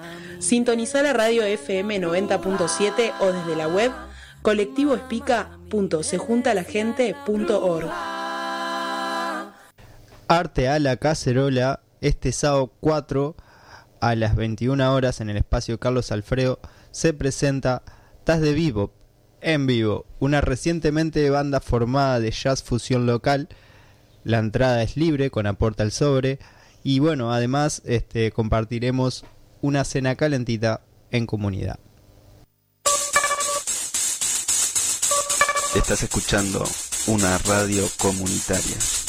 Sintonizá la radio FM 90.7 o desde la web colectivoespica.sejuntalagente.org. Arte a la Cacerola, este sábado 4 a las 21 horas en el espacio Carlos Alfredo, se presenta Taz de Bebop en vivo, una recientemente banda formada de jazz fusión local. La entrada es libre con aporte al sobre y bueno, además compartiremos una cena calentita en comunidad. Estás escuchando una radio comunitaria.